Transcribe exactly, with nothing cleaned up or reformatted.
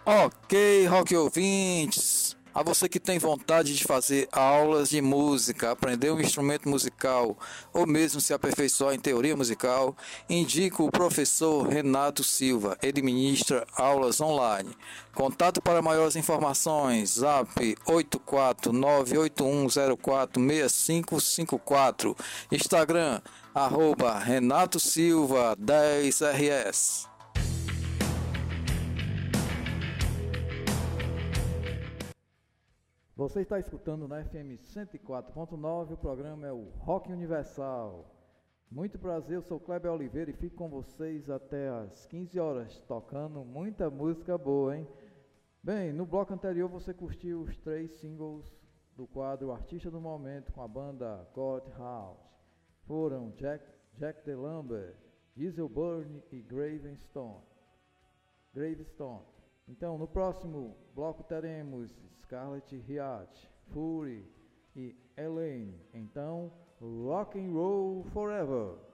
Ok, rock ouvintes, a você que tem vontade de fazer aulas de música, aprender um instrumento musical ou mesmo se aperfeiçoar em teoria musical, indico o professor Renato Silva. Ele ministra aulas online. Contato para maiores informações, zap oito quatro nove oito um zero quatro seis cinco cinco quatro, Instagram, arroba Renato Silva dez R S. Você está escutando na F M cento e quatro ponto nove, o programa é o Rock Universal. Muito prazer, eu sou Kleber Oliveira e fico com vocês até às quinze horas, tocando muita música boa, hein? Bem, no bloco anterior você curtiu os três singles do quadro Artista do Momento com a banda God House. Foram Jack, Jack DeLambert, Diesel Burn e Gravestone. Gravestone. Então, no próximo bloco teremos Scarlett Riat, Fury e Elaine. Então, Rock and Roll Forever.